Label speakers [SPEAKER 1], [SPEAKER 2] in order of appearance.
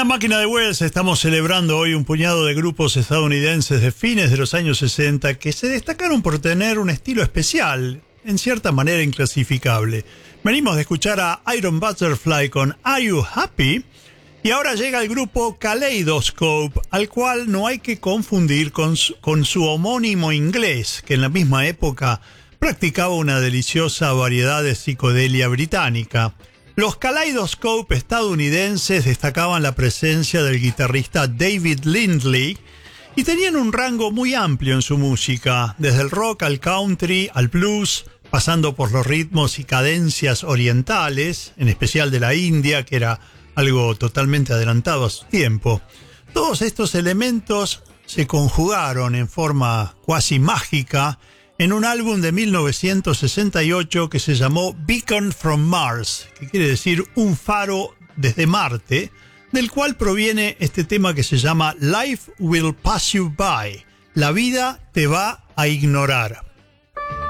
[SPEAKER 1] la máquina de Wells estamos celebrando hoy un puñado de grupos estadounidenses de fines de los años 60 que se destacaron por tener un estilo especial, en cierta manera inclasificable. Venimos de escuchar a Iron Butterfly con Are You Happy? Y ahora llega el grupo Kaleidoscope, al cual no hay que confundir con su homónimo inglés, que en la misma época practicaba una deliciosa variedad de psicodelia británica. Los Kaleidoscope estadounidenses destacaban la presencia del guitarrista David Lindley y tenían un rango muy amplio en su música, desde el rock al country, al blues, pasando por los ritmos y cadencias orientales, en especial de la India, que era algo totalmente adelantado a su tiempo. Todos estos elementos se conjugaron en forma cuasi mágica en un álbum de 1968 que se llamó Beacon from Mars, que quiere decir un faro desde Marte, del cual proviene este tema que se llama Life Will Pass You By, la vida te va a ignorar.